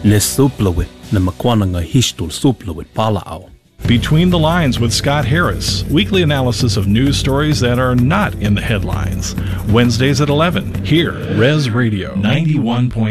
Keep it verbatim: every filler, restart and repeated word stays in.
le suplawit na makwana nga hishtul suplawit palao. Between the Lines with Scott Harris, weekly analysis of news stories that are not in the headlines. Wednesdays at eleven, here, Res Radio ninety-one point